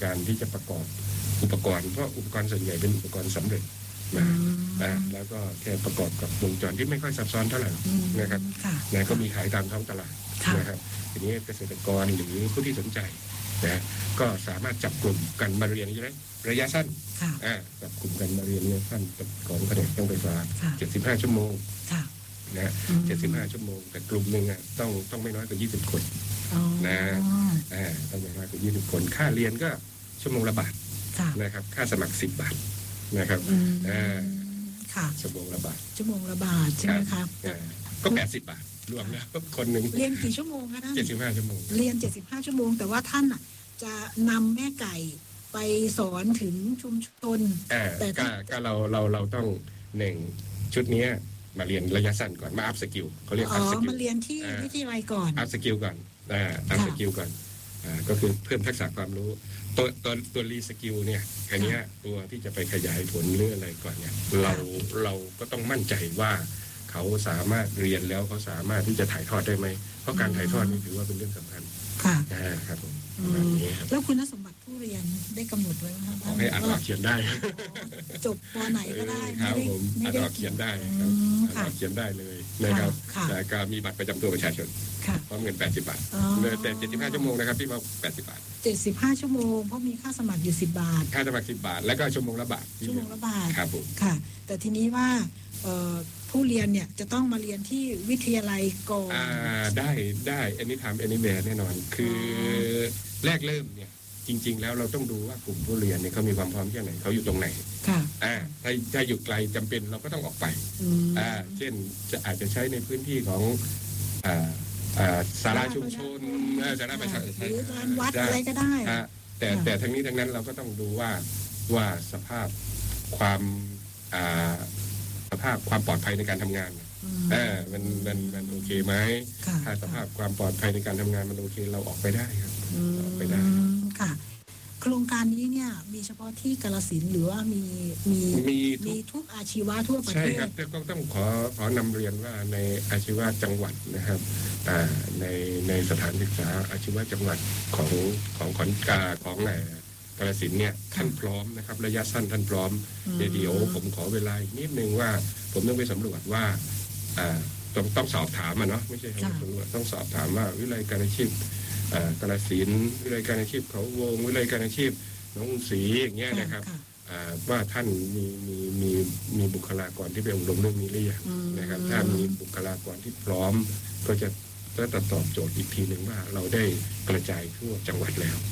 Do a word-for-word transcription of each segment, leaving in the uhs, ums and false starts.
การที่จะประกอบอุปกรณ์เพราะอุปกรณ์ส่วนใหญ่เป็นอุปกรณ์สำเร็จนะอ่าแล้วก็แค่ประกอบกับวงจรที่ไม่ค่อยซับซ้อนเท่าไหร่นะครับนะก็มีขายตามท้องตลาดนะครับทีนี้เกษตรกรหรือผู้ที่สนใจนะก็สามารถจับกลุ่มกันมาเรียนระยะสั้นอ่าจับกลุ่มกันมาเรียนระยะสั้นของแผนกช่างไฟฟ้าเจ็ดสิบห้าชั่วโมงนะเจ็ดสิบห้าชั่วโมงแต่กลุ่มหนึ่งอ่ะต้องต้องไม่น้อยกว่ายี่สิบคนนะอ่าต้องไม่น้อยกว่ายี่สิบคนค่าเรียนก็ชั่วโมงละบาทนะครับค่าสมัครสิบบาทนะครับอ่าค่ะชั่วโมงละบาทชั่วโมงละบาทใช่ไหมคะก็แปดสิบบาทรวมแล้วคนหนึ่งเรียนกี่ชั่วโมงคะท่านเจ็ดสิบห้าชั่วโมงเรียนเจ็ดสิบห้าชั่วโมงแต่ว่าท่านอ่ะจะนำแม่ไก่ไปสอนถึงชุมชนแต่ก็ก็เราเราเราต้องหนึ่งชุดนี้มาเรียนระยะสั้นก่อนมาอัพสกิลเขาเรียกอัพสกิลมาเรียนที่วิทยาลัยก่อนอัพสกิลก่อนอ่าอัพสกิลก่อนอ่าก็คือเพิ่มทักษะความรู้ตัวตัวตัวรีสกิลเนี่ยอันนี้ตัวที่จะไปขยายผลเรื่องอะไรก่อนเนี่ยเราเราก็ต้องมั่นใจว่าเขาสามารถเรียนแล้วเขาสามารถที่จะถ่ายทอดได้ไหมเพราะการถ่ายทอดนี่ถือว่าเป็นเรื่องสำคัญค่ะครับผมแล้วคุณสมบัติผู้เรียนได้กำหนดไว้ไหมคะขอให้อ่านออกเขียนได้จบป.ไหนก็ได้ครับผมอ่านออกเขียนได้ครับอ่านออกเขียนได้เลยนะครับแต่ก็มีบัตรประจำตัวประชาชนพร้อมเงินแปดสิบบาทแต่เจ็ดสิบห้าชั่วโมงนะครับพี่บอกแปดสิบบาทเจ็ดสิบห้าชั่วโมงเพราะมีค่าสมัครอยู่สิบบาทค่าสมัครสิบบาทแล้วก็ชั่วโมงละบาทชั่วโมงละบาทครับผมค่ะแต่ทีนี้ว่าผู้เรียนเนี่ยจะต้องมาเรียนที่วิทยาลัยก่อนอ่าได้ได้อันนี้ทำอันนี้แบร์แน่นอนคือแรกเริ่มเนี่ยจริงๆแล้วเราต้องดูว่ากลุ่มผู้เรียนเนี่ยเขามีความพร้อมแค่ไหนเขาอยู่ตรงไหนค่ะอ่าถ้าถ้าอยู่ไกลจำเป็นเราก็ต้องออกไปอ่าเช่นจะอาจจะใช้ในพื้นที่ของอ่าอ่าศาลาชุมชนศาลาประชาชนหรือลานวัดอะไรก็ได้แต่แต่ทั้งนี้ทั้งนั้นเราก็ต้องดูว่าว่าสภาพความอ่าสภาพความปลอดภัยในการทำงานเออมันมันมันโอเคไหมถ้าสภาพความปลอดภัยในการทำงานมันโอเคเราออกไปได้ครับออกไปได้ค่ะโครงการนี้เนี่ยมีเฉพาะที่กาฬสินธุ์หรือว่ามีมีมีมีทุกอาชีวะทั่วประเทศใช่ครับแต่ก็ต้องขอขอนำเรียนว่าในอาชีวะจังหวัดนะครับอ่าในในสถานศึกษาอาชีวะจังหวัดของของขอนกาของไหนกาฬสินธุ์เนี่ยท่านพร้อมนะครับระยะสั้นท่านพร้อมเดี๋ยวผมขอเวลาอีกนิดนึงว่าผมต้องไปสำรวจว่าอ่าต้องต้องสอบถามอ่ะเนาะไม่ใช่คำสำรวจต้องสอบถามว่าวิทยาลัยการอาชีพกาฬสินธุ์วิทยาลัยการอาชีพเขาวงวิทยาลัยการอาชีพหนองศรีอย่างเงี้ยนะครับว่าท่านมีมีมีมีบุคลากรที่เป็นอบรมเรื่องนี้หรือยังนะครับถ้ามีบุคลากรที่พร้อมก็จะก็จะตอบโจทย์อีกทีหนึ่งว่าเราได้กระจายทั่วจังหวัดแล้ว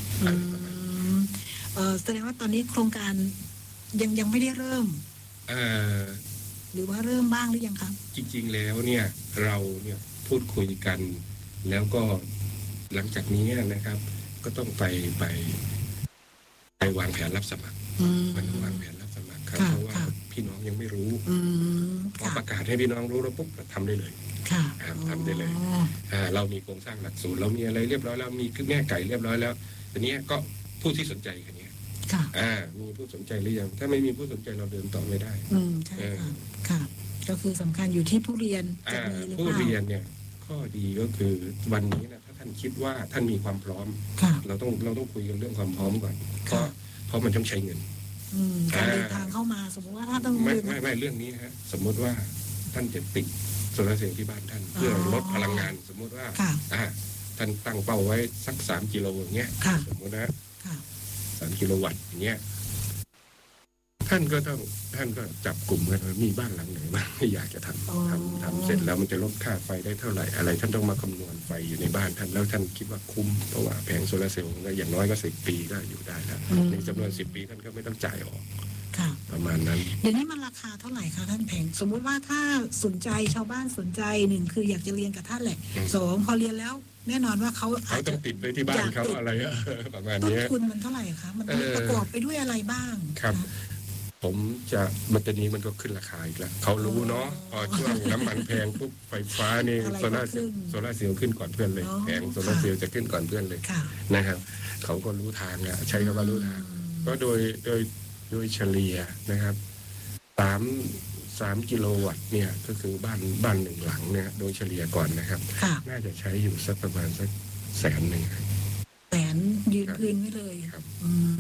แสดงว่าตอนนี้โครงการยังยังไม่ได้เริ่มหรือว่าเริ่มบ้างหรือยังครับจริงๆแล้วเนี่ยเราเนี่ยพูดคุยกันแล้วก็หลังจากนี้นะครับก็ต้องไปไปไปวางแผนรับสมัครมันวางแผนรับสมัครครับเพราะว่าพี่น้องยังไม่รู้พอประกาศให้พี่น้องรู้แล้วปุ๊บทำได้เลยทำได้เลยเรามีโครงสร้างหลักสูตรเรามีอะไรเรียบร้อยแล้วมีแม่ไก่เรียบร้อยแล้วทีนี้ก็ผู้ที่สนใจกันนี้อ่ามีผู้สนใจหรือยังถ้าไม่มีผู้สนใจเราเดินต่อไม่ได้อืมใช่ค่ะค่ะก็คือสำคัญอยู่ที่ผู้เรียนจะมีหรือเปล่าผู้เรียนเนี่ยข้อดีก็คือวันนี้นะถ้าท่านคิดว่าท่านมีความพร้อมเราต้องเราต้องคุยกันเรื่องความพร้อมก่อนเพราะเพราะมันต้องใช้เงินการเดินทางเข้ามาสมมติว่าถ้าต้องไม่ไม่ไม่เรื่องนี้ฮะสมมติว่าท่านจะติดโซลาร์เซลล์ที่บ้านท่านเพื่อลดพลังงานสมมติว่าอ่าท่านตั้งเป้าไว้สักสามกิโลอย่างเงี้ยสมมตินะสามกิโลวัตต์อย่างเงี้ยท่านก็ต้องท่านก็จับกลุ่มกันว่ามีบ้านหลังไหนบ้างที่อยากจะทำทำทำเสร็จแล้วมันจะลดค่าไฟได้เท่าไหร่อะไรท่านต้องมาคำนวณไฟอยู่ในบ้านท่านแล้วท่านคิดว่าคุ้มเพราะว่าแผงโซลาร์เซลล์อย่างน้อยก็สิบปีก็อยู่ได้แล้วในจำนวนสิบปีท่านก็ไม่ต้องจ่ายออกประมาณนั้นเดี๋ยวนี้มันราคาเท่าไหร่คะท่านแผงสมมุติว่าถ้าสนใจชาวบ้านสนใจหนึ่งคืออยากจะเรียนกับท่านแหละสองพอเรียนแล้วแน่นอนว่าเขาอาจจะติดไปที่บ้านเขาอะไรประมาณนี้ต้นทุนมันเท่าไหร่คะมันประกอบไปด้วยอะไรบ้างครับผมจะมันจะนี้มันก็ขึ้นราคาอีกแล้วเขารู้เนาะพอช่วงน้ำมันแพงปุ๊บไฟฟ้านี่โซล่าเซลล์โซล่าเซลล์ขึ้นก่อนเพื่อนเลยแผงโซล่าเซลล์จะขึ้นก่อนเพื่อนเลยนะครับเขาก็รู้ทางอ่ะใช้คำว่ารู้ทางก็โดยโดยโดยเฉลี่ยนะครับสามสามกิโลวัตต์เนี่ยก็คือบ้านบ้านหนึ่งหลังเนี่ยโดยเฉลี่ยก่อนนะครับน่าจะใช้อยู่สักประมาณสักแสนหนึ่งแสนยืนพื้นไว้เลยครับ